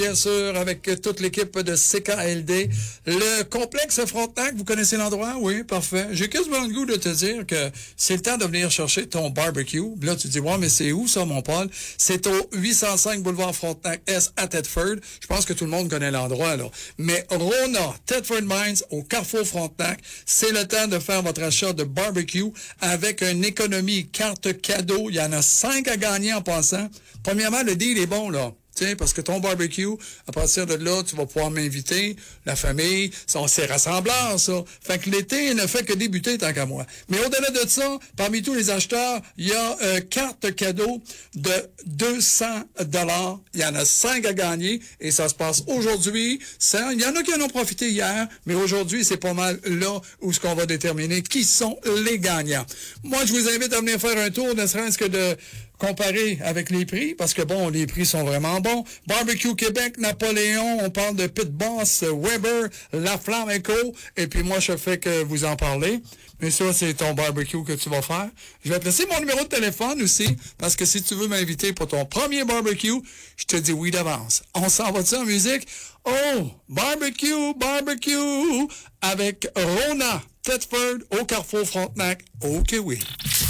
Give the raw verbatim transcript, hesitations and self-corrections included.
Bien sûr, avec toute l'équipe de C K L D. Le complexe Frontenac, vous connaissez l'endroit? Oui, parfait. J'ai quasiment le goût de te dire que c'est le temps de venir chercher ton barbecue. Là, tu te dis, ouais, mais c'est où ça, mon Paul? C'est au huit cent cinq boulevard Frontenac S à Thetford. Je pense que tout le monde connaît l'endroit, là. Mais Rona, Thetford Mines, au Carrefour Frontenac, c'est le temps de faire votre achat de barbecue avec une économie carte cadeau. Il y en a cinq à gagner en passant. Premièrement, le deal est bon, là. Tiens, parce que ton barbecue, à partir de là, tu vas pouvoir m'inviter, la famille, ça, c'est rassemblant, ça. Fait que l'été ne fait que débuter, tant qu'à moi. Mais au-delà de ça, parmi tous les acheteurs, il y a euh, carte cadeau de deux cents dollars. Il y en a cinq à gagner et ça se passe aujourd'hui. Ça, il y en a qui en ont profité hier, mais aujourd'hui, c'est pas mal là où ce qu'on va déterminer qui sont les gagnants. Moi, je vous invite à venir faire un tour, ne serait-ce que de comparer avec les prix, parce que bon, les prix sont vraiment bons. Barbecue Québec, Napoléon, on parle de Pit Boss, Weber, La Flamme Echo, et puis moi, je fais que vous en parlez. Mais ça, c'est ton barbecue que tu vas faire. Je vais te laisser mon numéro de téléphone aussi, parce que si tu veux m'inviter pour ton premier barbecue, je te dis oui d'avance. On s'en va-tu en musique? Oh, barbecue, barbecue, avec Rona, Thetford, au Carrefour Frontenac. OK, oui.